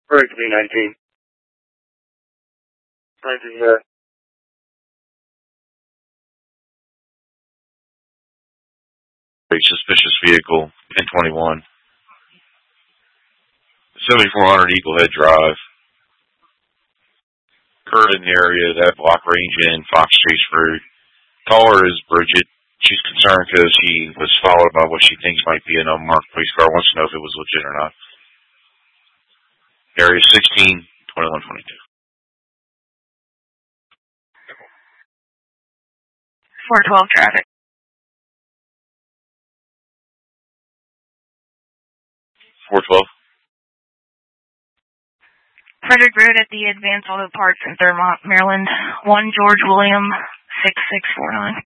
Correct, to be 19. 19, yeah. Suspicious vehicle, 1021. 7400 Eagle Head Drive. Occurred in the area, that block range in Fox Chase Road. Caller is Bridget. She's concerned because she was followed by what she thinks might be an unmarked police car. Wants to know if it was legit or not. Area 16, 2122. 412 traffic. 412. Frederick Road at the Advanced Auto Parts in Thurmont, Maryland. 1 George William 6649.